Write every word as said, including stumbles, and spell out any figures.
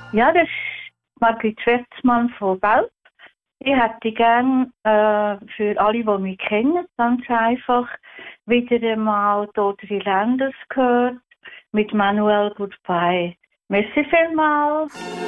Ja, das ist Margrit Schwärzmann von Belp. Ich hätte gern äh, für alle, die mich kennen, ganz einfach wieder einmal «Totally Landers» gehört mit Manuel Goodbye. Merci vielmals.